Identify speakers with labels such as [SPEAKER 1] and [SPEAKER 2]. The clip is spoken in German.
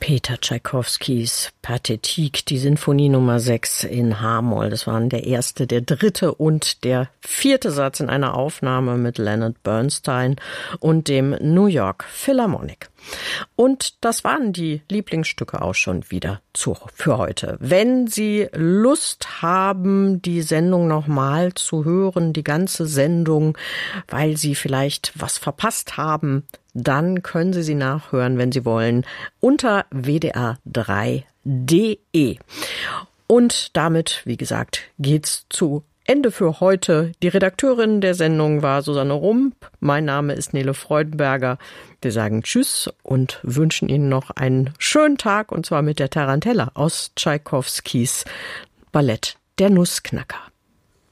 [SPEAKER 1] Peter Tschaikowskis Pathetique, die Sinfonie Nummer 6 in H-Moll. Das waren der erste, der dritte und der vierte Satz in einer Aufnahme mit Leonard Bernstein und dem New York Philharmonic. Und das waren die Lieblingsstücke auch schon wieder für heute. Wenn Sie Lust haben, die Sendung nochmal zu hören, die ganze Sendung, weil Sie vielleicht was verpasst haben, dann können Sie nachhören, wenn Sie wollen, unter wdr3.de. Und damit, wie gesagt, geht's zu Ende für heute. Die Redakteurin der Sendung war Susanne Rump. Mein Name ist Nele Freudenberger. Wir sagen Tschüss und wünschen Ihnen noch einen schönen Tag, und zwar mit der Tarantella aus Tschaikowskis Ballett Der Nussknacker.